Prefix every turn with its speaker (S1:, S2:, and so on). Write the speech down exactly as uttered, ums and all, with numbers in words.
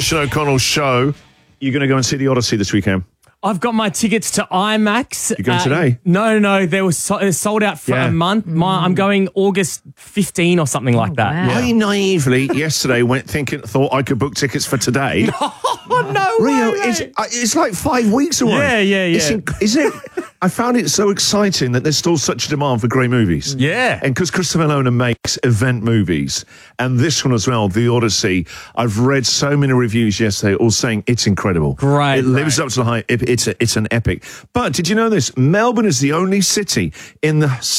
S1: Sinead O'Connell's show. You're going to go and see the Odyssey this weekend.
S2: I've got my tickets to IMAX.
S1: You going
S2: uh,
S1: today?
S2: No, no, they were so, they're sold out for
S1: Yeah.
S2: a month. My, I'm going August fifteenth or something like that.
S3: wow.
S2: Yeah.
S1: I naively yesterday went thinking, thought I could book tickets for today.
S2: Oh, no
S1: Rio,
S2: way,
S1: it's,
S2: mate.
S1: uh, it's like five weeks away.
S2: Yeah, yeah, yeah.
S1: It's inc- is it? I found it so exciting that there's still such a demand for great movies.
S2: Yeah.
S1: And because Christopher Nolan makes event movies, and this one as well, The Odyssey, I've read so many reviews yesterday all saying it's incredible.
S2: Great,
S1: It lives
S2: great.
S1: up to the hype. It, it's, a, it's an epic. But did you know this? Melbourne is the only city in the